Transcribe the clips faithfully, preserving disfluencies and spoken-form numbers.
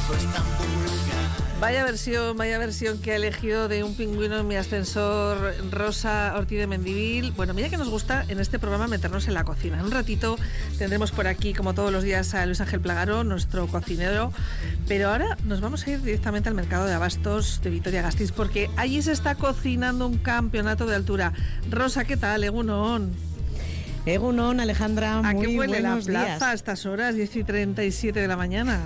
Vaya versión, vaya versión que ha elegido de Un pingüino en mi ascensor Rosa Ortiz de Mendivil. Bueno, mira que nos gusta en este programa meternos en la cocina. En un ratito tendremos por aquí, como todos los días, a Luis Ángel Plagaro, nuestro cocinero. Pero ahora nos vamos a ir directamente al mercado de abastos de Vitoria-Gasteiz, porque allí se está cocinando un campeonato de altura. Rosa, ¿qué tal? Egunon. Egunon, Alejandra, ¿A muy qué huele la buenos plaza días? a estas horas, diez y treinta y siete de la mañana?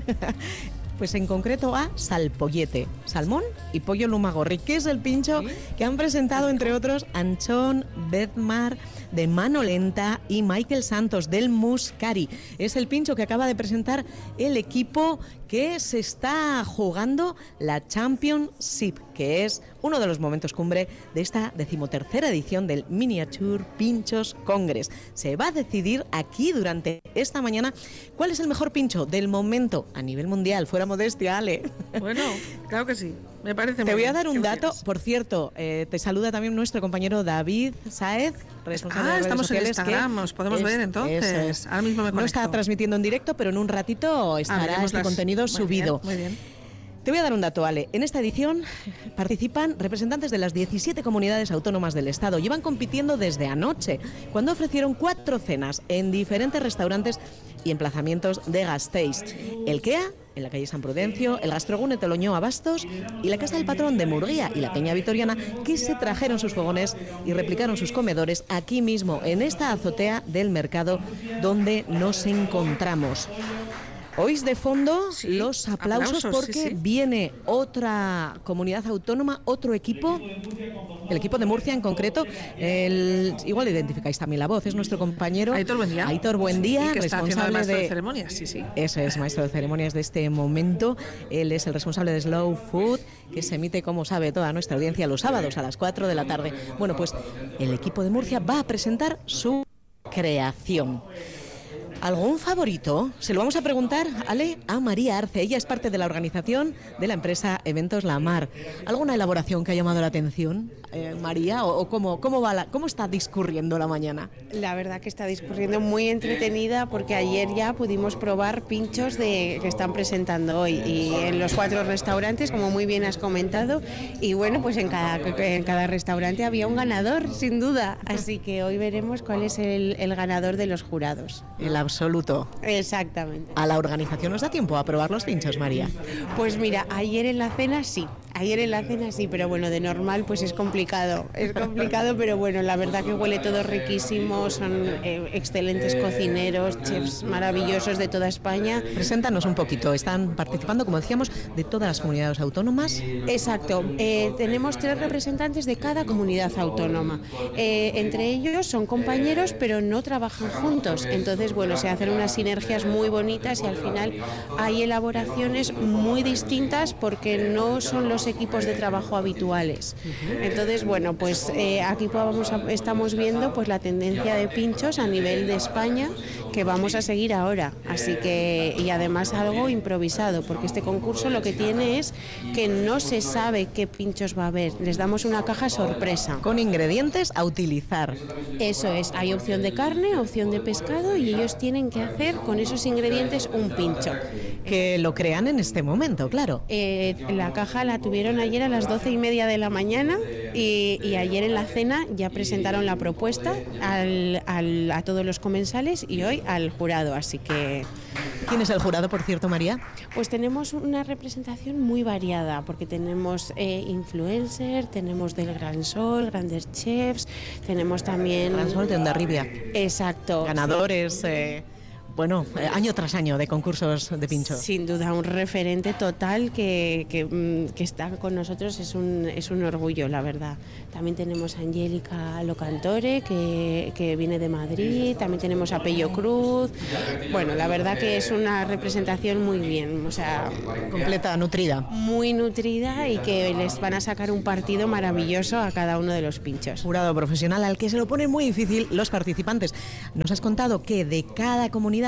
Pues en concreto a salpollete, salmón y pollo lumagorri, que es el pincho ¿Sí? que han presentado, entre otros, Anchón Bedmar de Mano Lenta y Michael Santos del Muscari. Es el pincho que acaba de presentar el equipo que se está jugando la Championship, que es uno de los momentos cumbre de esta decimotercera edición del Miniature Pinchos Congress. Se va a decidir aquí durante esta mañana cuál es el mejor pincho del momento a nivel mundial. Fuera modestia, Ale. Bueno, claro que sí, me parece muy Te voy bien. a dar un ¿Qué dato, quieres? por cierto, eh, te saluda también nuestro compañero David Sáez, responsable Ah, de redes estamos en sociales, Instagram, que os podemos es- ver entonces. eso es. Ahora mismo me No conecto. está transmitiendo en directo, pero en un ratito estará veremos este las- contenido muy subido. bien, muy bien. Te voy a dar un dato, Ale. En esta edición participan representantes de las diecisiete comunidades autónomas del Estado. Llevan compitiendo desde anoche, cuando ofrecieron cuatro cenas en diferentes restaurantes y emplazamientos de Gasteiz. El Kea, en la calle San Prudencio, el Gastrogune Toloñó Abastos y la Casa del Patrón de Murguía y la Peña Vitoriana, que se trajeron sus fogones y replicaron sus comedores aquí mismo, en esta azotea del mercado donde nos encontramos. Oís de fondo Sí, los aplausos, aplausos, porque sí, sí. viene otra comunidad autónoma, otro equipo, el equipo de Murcia en concreto. El, igual identificáis también la voz, es nuestro compañero Aitor Buendía. Aitor Buendía, Y que está haciendo responsable además de de... ceremonias, sí, sí. Eso es, maestro de ceremonias de este momento. Él es el responsable de Slow Food, que se emite, como sabe toda nuestra audiencia, los sábados a las cuatro de la tarde. Bueno, pues el equipo de Murcia va a presentar su creación. ¿Algún favorito? Se lo vamos a preguntar, Ale, a María Arce. Ella es parte de la organización de la empresa Eventos La Mar. ¿Alguna elaboración que ha llamado la atención, eh, María? ¿O, o cómo, cómo, va la, cómo está discurriendo la mañana? La verdad que está discurriendo muy entretenida, porque ayer ya pudimos probar pinchos de, que están presentando hoy, y en los cuatro restaurantes, como muy bien has comentado, y bueno, pues en cada, en cada restaurante había un ganador, sin duda, así que hoy veremos cuál es el, el ganador de los jurados. El absoluto. Exactamente. ¿A la organización nos da tiempo a probar los pinchos, María? Pues mira, ayer en la cena sí, ayer en la cena sí, pero bueno, de normal pues es complicado, es complicado, pero bueno, la verdad que huele todo riquísimo, son eh, excelentes cocineros, chefs maravillosos de toda España. Preséntanos un poquito. Están participando, como decíamos, de todas las comunidades autónomas. Exacto, eh, tenemos tres representantes de cada comunidad autónoma. Eh, entre ellos son compañeros, pero no trabajan juntos. Entonces, bueno, se hacen unas sinergias muy bonitas y al final hay elaboraciones muy distintas porque no son los equipos de trabajo habituales. Entonces, bueno, pues eh, aquí vamos a, estamos viendo pues la tendencia de pinchos a nivel de España que vamos a seguir ahora. Así que, y además algo improvisado, porque este concurso lo que tiene es que no se sabe qué pinchos va a haber. Les damos una caja sorpresa. Con ingredientes a utilizar. Eso es, hay opción de carne, opción de pescado, y ellos tienen que hacer con esos ingredientes un pincho. Que lo crean en este momento, claro. Eh, la caja la tuvieron ayer a las doce y media de la mañana y, y ayer en la cena ya presentaron la propuesta al, al, a todos los comensales y hoy al jurado, así que... ¿Quién es el jurado, por cierto, María? Pues tenemos una representación muy variada, porque tenemos eh, influencers, tenemos del Gran Sol, grandes chefs, tenemos también... Gran Sol de Hondarribia. Exacto. Ganadores, eh, bueno, eh, año tras año de concursos de pincho. Sin duda, un referente total que, que, que está con nosotros, es un, es un orgullo, la verdad. También tenemos a Angélica Locantore, que, que viene de Madrid, también tenemos a Pello Cruz. Bueno, la verdad que es una representación muy bien, o sea... Completa, nutrida. Muy nutrida, y que les van a sacar un partido maravilloso a cada uno de los pinchos. Jurado profesional al que se lo pone muy difícil los participantes. Nos has contado que de cada comunidad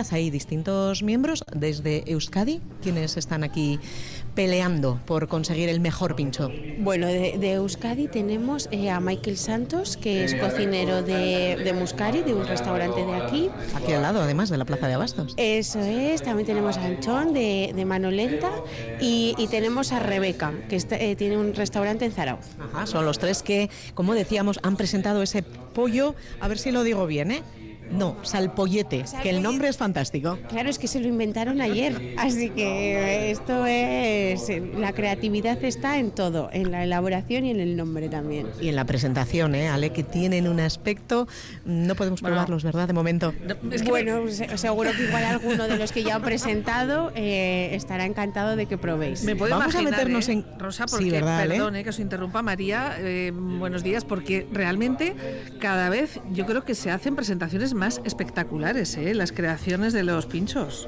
comunidad hay distintos miembros. Desde Euskadi, ¿quiénes están aquí peleando por conseguir el mejor pincho? Bueno, de, de Euskadi tenemos eh, a Michael Santos, que es cocinero de, de Muscari, de un restaurante de aquí. Aquí al lado, además, de la Plaza de Abastos. Eso es. También tenemos a Anchón, de, de Mano Lenta, y, y tenemos a Rebeca, que está, eh, tiene un restaurante en Zarauz. Ajá, son los tres que, como decíamos, han presentado ese pollo, a ver si lo digo bien, ¿eh? No, salpollete, que el nombre es fantástico. Claro, es que se lo inventaron ayer, así que esto es... La creatividad está en todo, en la elaboración y en el nombre también. Y en la presentación, ¿eh, Ale? Que tienen un aspecto... No podemos Bueno, probarlos, ¿verdad? De momento. No, es que Bueno, se- seguro que igual alguno de los que ya han presentado eh, estará encantado de que probéis. me puedo Vamos a imaginar, meternos ¿eh? en- Rosa, Sí, porque, ¿verdad, Ale? perdón, eh, que os interrumpa, María, eh, buenos días, porque realmente cada vez yo creo que se hacen presentaciones más espectaculares, ¿eh? Las creaciones de los pinchos.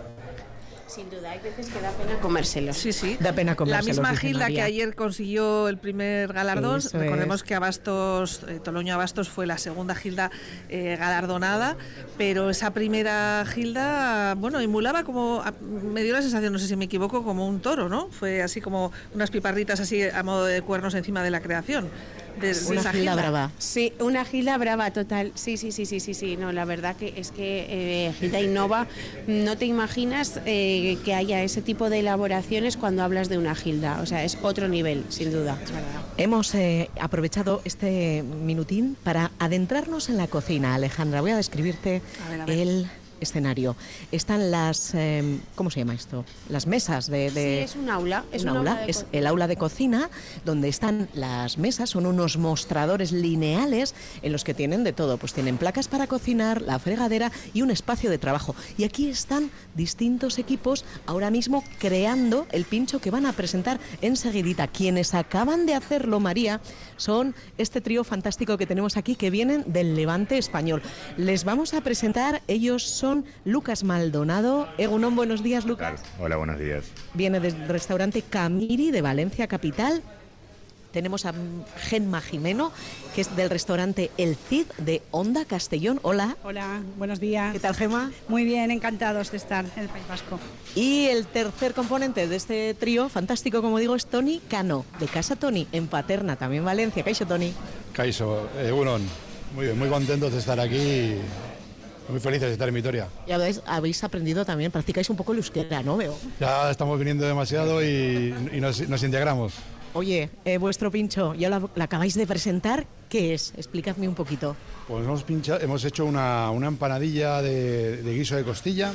Sin duda, hay veces que da pena comérselos. Sí, sí. Da pena comérselos, La misma dice Gilda María. que ayer consiguió el primer galardón. Eso Recordemos es. que Abastos, eh, Toloño Abastos fue la segunda Gilda eh, galardonada, pero esa primera Gilda, bueno, emulaba como, a- me dio la sensación, no sé si me equivoco, como un toro, ¿no? Fue así como unas piparritas así a modo de cuernos encima de la creación. De, de Una esa Gilda brava. Sí, una Gilda brava total. Sí, sí, sí, sí, sí, sí. No, la verdad que es que eh, Gilda innova. No te imaginas eh, que haya ese tipo de elaboraciones cuando hablas de una Gilda. O sea, es otro nivel, sin duda. Hemos eh, aprovechado este minutín para adentrarnos en la cocina. Alejandra, voy a describirte A ver, a ver. el escenario. Están las... eh, ¿cómo se llama esto? Las mesas de... de- Sí, es un aula. Es un un aula, aula de es cocina. el aula de cocina donde están las mesas, son unos mostradores lineales en los que tienen de todo, pues tienen placas para cocinar, la fregadera y un espacio de trabajo. Y aquí están distintos equipos ahora mismo creando el pincho que van a presentar enseguidita. Quienes acaban de hacerlo, María, son este trío fantástico que tenemos aquí que vienen del Levante español. Les vamos a presentar, ellos son Lucas Maldonado. Egunon, buenos días, Lucas. Hola, buenos días. Viene del restaurante Camiri de Valencia capital. Tenemos a Gemma Jimeno, que es del restaurante El Cid de Onda Castellón. Hola. Hola, buenos días. ¿Qué tal, Gemma? Muy bien, encantados de estar en el País Vasco. Y el tercer componente de este trío, fantástico como digo, es Toni Cano, de Casa Toni, en Paterna, también Valencia. ¿Caixo, Toni? Caixo, Egunon, muy bien, muy contentos de estar aquí y muy felices de estar en Vitoria. Y habéis, habéis aprendido también, practicáis un poco el euskera, ¿no? Veo. Ya estamos viniendo demasiado y, y nos, nos integramos. Oye, eh, vuestro pincho, ya lo, lo acabáis de presentar. ¿Qué es? Explicadme un poquito. Pues hemos, pincha- hemos hecho una, una empanadilla de, de guiso de costilla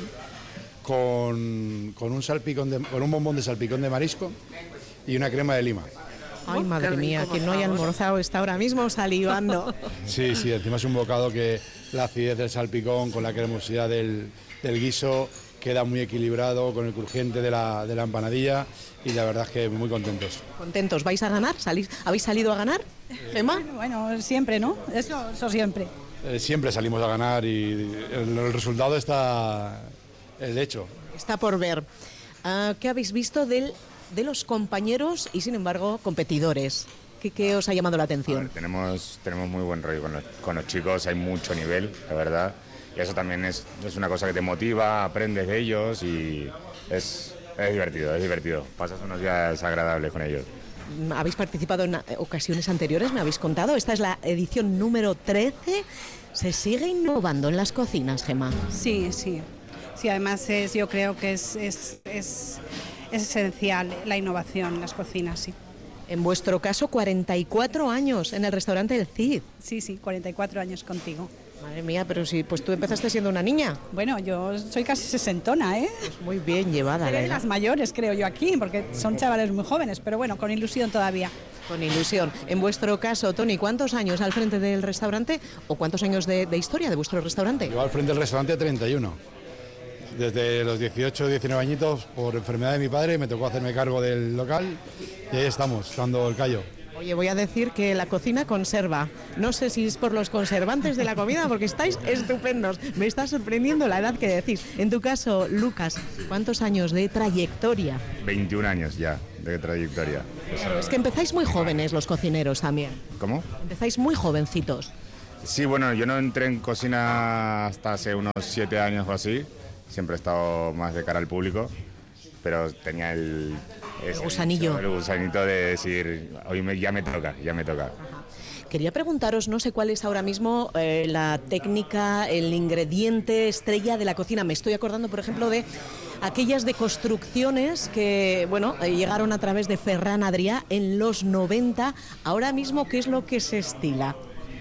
con, con, un salpicón de- con un bombón de salpicón de marisco y una crema de lima. Ay, Oh, madre qué rico, mía, por quien no haya favor. almorzado está ahora mismo salivando. Sí, sí, encima es un bocado que la acidez del salpicón con la cremosidad del, del guiso queda muy equilibrado con el crujiente de la, de la empanadilla y la verdad es que muy contentos. ¿Contentos? ¿Vais a ganar? ¿Salís, ¿Habéis salido a ganar, Gemma? Bueno, siempre, ¿no? Eso, eso siempre. Eh, siempre salimos a ganar y el, el resultado está el hecho. Está por ver. Ah, ¿Qué habéis visto del, de los compañeros y, sin embargo, competidores? ¿Qué, qué os ha llamado la A ver, atención? tenemos, tenemos muy buen rollo con los, con los chicos, hay mucho nivel, la verdad. Y eso también es, es una cosa que te motiva, aprendes de ellos y es, es divertido, es divertido. Pasas unos días agradables con ellos. Mm, ¿Habéis participado en eh, ocasiones anteriores? ¿Me habéis contado? Esta es la edición número trece. ¿Se sigue innovando en las cocinas, Gemma? Sí, sí. Sí, además es, yo creo que es, es, es, es esencial la innovación en las cocinas, sí. En vuestro caso, cuarenta y cuatro años en el restaurante El Cid. Sí, sí, cuarenta y cuatro años contigo. Madre mía, pero si pues tú empezaste siendo una niña. Bueno, yo soy casi sesentona, ¿eh? Pues muy bien llevada, Seré la de edad. las mayores, creo yo, aquí, porque son chavales muy jóvenes, pero bueno, con ilusión todavía. Con ilusión. En vuestro caso, Toni, ¿cuántos años al frente del restaurante o cuántos años de, de historia de vuestro restaurante? Yo al frente del restaurante treinta y uno. Desde los dieciocho, diecinueve añitos, por enfermedad de mi padre, me tocó hacerme cargo del local y ahí estamos, dando el callo. Oye, voy a decir que la cocina conserva. No sé si es por los conservantes de la comida, porque estáis estupendos. Me está sorprendiendo la edad que decís. En tu caso, Lucas, ¿cuántos años de trayectoria? veintiún años ya de trayectoria. Claro, es que empezáis muy jóvenes los cocineros también. ¿Cómo? Empezáis muy jovencitos. Sí, bueno, yo no entré en cocina hasta hace unos siete años o así, siempre he estado más de cara al público, pero tenía el, el gusanillo. El gusanito de decir, hoy me, ya me toca, ya me toca. Quería preguntaros, no sé cuál es ahora mismo eh, la técnica, el ingrediente estrella de la cocina. Me estoy acordando, por ejemplo, de aquellas deconstrucciones que, bueno, eh, llegaron a través de Ferran Adrià en los noventa. Ahora mismo, ¿qué es lo que se estila?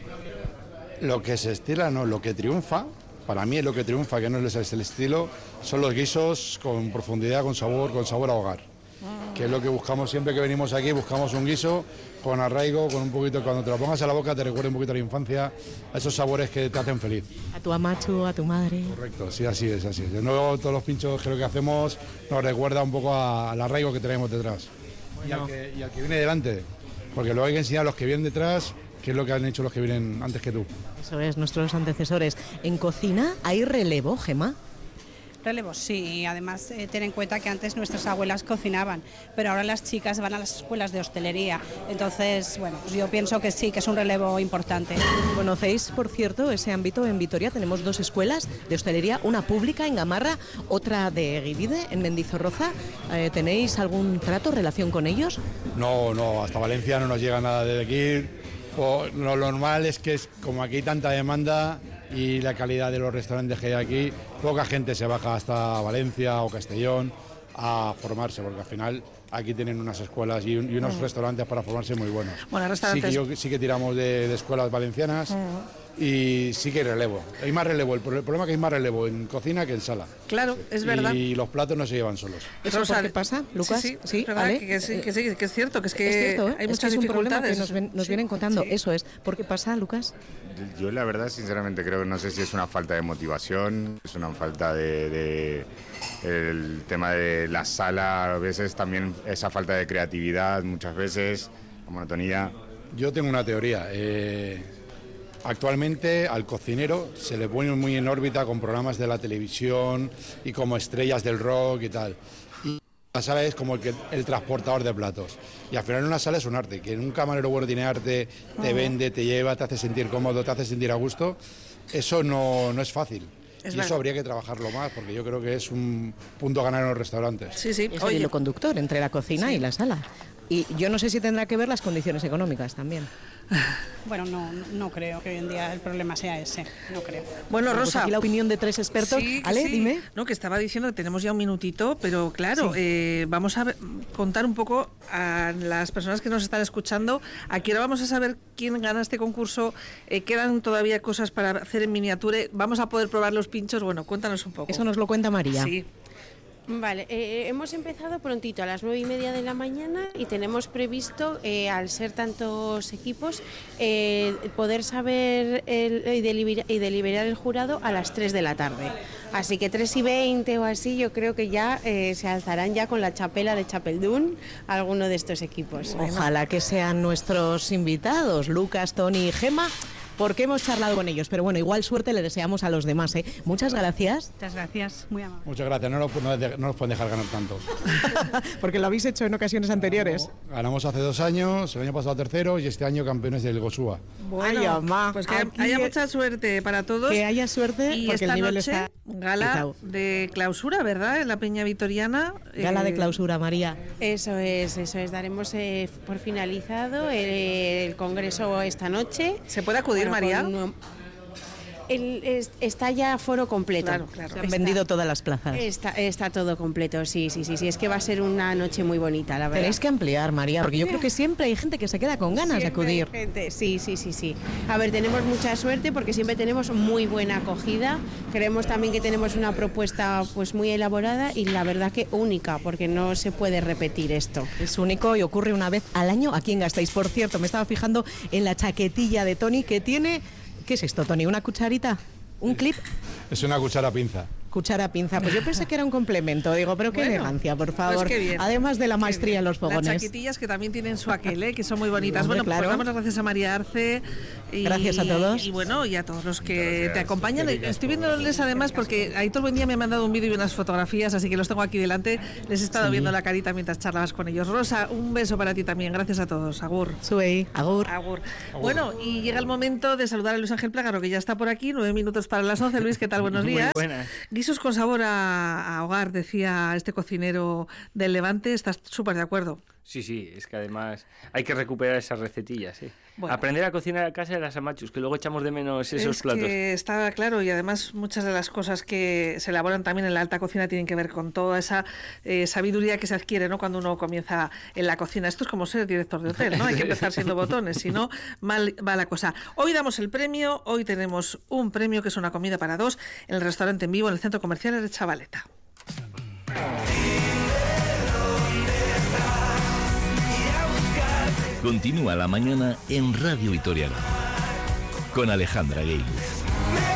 Lo que se estila, no, lo que triunfa, para mí es lo que triunfa, que no es el estilo, son los guisos con profundidad, con sabor, con sabor a hogar. Que es lo que buscamos siempre que venimos aquí, buscamos un guiso con arraigo, con un poquito, cuando te lo pongas a la boca te recuerda un poquito a la infancia, a esos sabores que te hacen feliz. A tu amachu, a tu madre. Correcto, sí, así es, así es. De nuevo, todos los pinchos que lo que hacemos nos recuerda un poco a, al arraigo que tenemos detrás. Bueno. Y, al que, y al que viene delante, porque luego hay que enseñar a los que vienen detrás qué es lo que han hecho los que vienen antes que tú. Eso es, nuestros antecesores. ¿En cocina hay relevo, Gemma? Relevos, sí, además eh, ten en cuenta que antes nuestras abuelas cocinaban, pero ahora las chicas van a las escuelas de hostelería, entonces, bueno, pues yo pienso que sí, que es un relevo importante. ¿Conocéis, por cierto, ese ámbito en Vitoria? Tenemos dos escuelas de hostelería, una pública en Gamarra, otra de Guivide, en Mendizorroza. Eh, ¿Tenéis algún trato, relación con ellos? No, no, hasta Valencia no nos llega nada desde aquí. O, lo normal es que es, como aquí hay tanta demanda y la calidad de los restaurantes que hay aquí, poca gente se baja hasta Valencia o Castellón a formarse, porque al final aquí tienen unas escuelas y, un, y unos mm. restaurantes para formarse muy buenos. Bueno, restaurantes... Sí que, yo, sí que tiramos de, de escuelas valencianas mm. y sí que hay relevo. Hay más relevo, el, el problema es que hay más relevo en cocina que en sala. Claro, es verdad. Y los platos no se llevan solos. ¿Eso por qué pasa, Lucas? Sí, sí, sí, ¿verdad? ¿vale? Que, que, sí, que, sí, que es cierto, que es que es cierto, ¿eh? hay es muchas que es dificultades. Que nos, ven, nos sí, vienen contando, sí. Eso es. ¿Por qué pasa, Lucas? Yo la verdad, sinceramente, creo que no sé si es una falta de motivación, es una falta de, de el tema de la sala, a veces también esa falta de creatividad, muchas veces, la monotonía. Yo tengo una teoría. Eh, actualmente al cocinero se le pone muy en órbita con programas de la televisión y como estrellas del rock y tal. Y la sala es como el, que, el transportador de platos. Y al final una sala es un arte, que un camarero bueno tiene arte, te vende, te lleva, te hace sentir cómodo, te hace sentir a gusto. Eso no, no es fácil. Es y verdad. Eso habría que trabajarlo más, porque yo creo que es un punto a ganar en los restaurantes. Sí, sí. Es el hilo conductor entre la cocina sí. y la sala. Y yo no sé si tendrá que ver las condiciones económicas también. Bueno, no, no creo que hoy en día el problema sea ese, no creo. Bueno, Rosa, pues aquí la opinión de tres expertos. Sí, Ale, sí. dime. No, que estaba diciendo que tenemos ya un minutito, pero claro, sí. eh, vamos a ver, contar un poco a las personas que nos están escuchando. Aquí ahora vamos a saber quién gana este concurso. Eh, quedan todavía cosas para hacer en miniatura. Vamos a poder probar los pinchos. Bueno, cuéntanos un poco. Eso nos lo cuenta María. Sí. Vale, eh, hemos empezado prontito a las nueve y media de la mañana y tenemos previsto, eh, al ser tantos equipos, eh, poder saber el, y, deliberar, y deliberar el jurado a las tres de la tarde. Así que tres y veinte o así, yo creo que ya eh, se alzarán ya con la chapela de Chapeldún alguno de estos equipos. Ojalá que sean nuestros invitados, Lucas, Tony y Gemma, porque hemos charlado con ellos. Pero bueno, igual suerte le deseamos a los demás, ¿eh? Muchas gracias. Muchas gracias, muy amable. Muchas gracias, no nos, no, no nos pueden dejar ganar tanto. Porque lo habéis hecho en ocasiones anteriores. No, ganamos hace dos años, el año pasado tercero y este año campeones del Gosúa. Bueno, Ay, ma, pues que haya mucha suerte para todos. Que haya suerte, y porque esta el nivel noche, está gala quitado. De clausura, ¿verdad? En la Peña Vitoriana. Gala eh... de clausura, María. Eso es, eso es. Daremos eh, por finalizado el, el congreso esta noche. ¿Se puede acudir, bueno, María? Con, El, es, está ya aforo completo. Claro, claro. Se han está, vendido todas las plazas. Está, está todo completo, sí, sí, sí, sí. Es que va a ser una noche muy bonita, la verdad. Tenéis que ampliar, María, porque yo creo que siempre hay gente que se queda con ganas siempre de acudir. Gente, sí, sí, sí, sí. A ver, tenemos mucha suerte porque siempre tenemos muy buena acogida. Creemos también que tenemos una propuesta pues muy elaborada y la verdad que única, porque no se puede repetir esto. Es único y ocurre una vez al año aquí en Gasteiz. Por cierto, me estaba fijando en la chaquetilla de Tony que tiene... ¿Qué es esto, Tony? ¿Una cucharita? ¿Un clip? Es una cuchara pinza. Cuchara pinza, pues yo pensé que era un complemento, digo, pero qué bueno, elegancia, por favor. Pues qué bien. Además de la maestría en los fogones. Las chaquetillas que también tienen su aquel, ¿eh? Que son muy bonitas. Hombre, bueno, claro. pues damos las gracias a María Arce. Y, gracias a todos. Y bueno, y a todos los que te acompañan. Estoy viéndoles además porque Aitor Buendía me ha mandado un vídeo y unas fotografías, así que los tengo aquí delante. Les he estado sí. viendo la carita mientras charlabas con ellos. Rosa, un beso para ti también. Gracias a todos. Agur. Sui. Agur. Agur. Agur. Bueno, y llega el momento de saludar a Luis Ángel Plágaro, que ya está por aquí. Nueve minutos para las once. Luis, ¿qué tal? Buenos días. Muy buenas. Guisos con sabor a, a hogar, decía este cocinero del Levante. ¿Estás súper de acuerdo? Sí, sí, es que además hay que recuperar esas recetillas, ¿eh? Bueno. Aprender a cocinar a casa de las amachus, que luego echamos de menos esos es platos. Que está claro, y además muchas de las cosas que se elaboran también en la alta cocina tienen que ver con toda esa eh, sabiduría que se adquiere, ¿no?, cuando uno comienza en la cocina. Esto es como ser director de hotel, ¿no? Hay que empezar siendo botones, si no, mal va la cosa. Hoy damos el premio, hoy tenemos un premio que es una comida para dos en el restaurante En Vivo, en el centro comercial de Chavaleta. Continúa la mañana en Radio Vitoriana con Alejandra Gueiluz.